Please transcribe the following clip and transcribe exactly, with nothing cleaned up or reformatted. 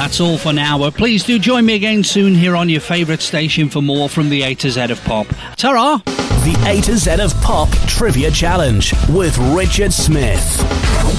that's all for now. But please do join me again soon here on your favourite station for more from the A to Z of Pop. Ta-ra! The A to Z of Pop Trivia Challenge with Richard Smith.